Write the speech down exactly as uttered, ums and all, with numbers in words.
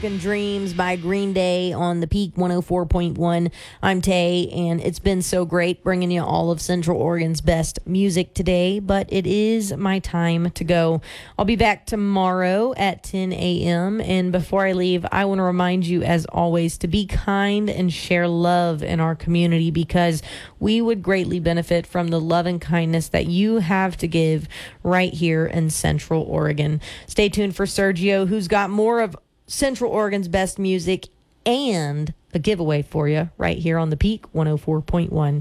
American Dreams by Green Day on the Peak one oh four point one. I'm Tay, and it's been so great bringing you all of Central Oregon's best music today, but it is my time to go. I'll be back tomorrow at ten a.m., and before I leave, I want to remind you, as always, to be kind and share love in our community, because we would greatly benefit from the love and kindness that you have to give right here in Central Oregon. Stay tuned for Sergio, who's got more of Central Oregon's best music and a giveaway for you right here on the Peak one oh four point one.